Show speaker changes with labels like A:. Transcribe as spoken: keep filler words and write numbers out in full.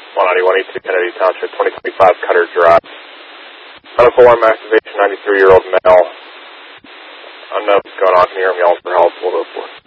A: one ninety-one East Kennedy Township, twenty twenty-five Cutter Drive. Medical alarm activation, ninety-three-year-old male. I don't know what's going on. Can you hear me? All for help. We'll go for it.